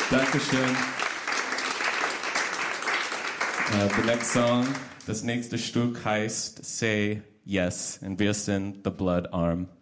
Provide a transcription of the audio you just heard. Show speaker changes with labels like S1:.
S1: Dankeschön. The next song, das nächste Stück heißt Say Yes und wir sind The Blood Arm.